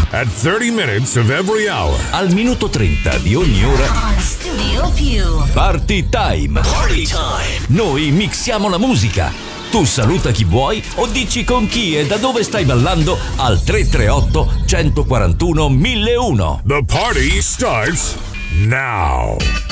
at 30 minutes of every hour. Al minuto 30 di ogni ora. Studio Più. Party Time. Party time. Noi mixiamo la musica. Tu saluta chi vuoi o dici con chi e da dove stai ballando al 338 141 1001. The party starts now.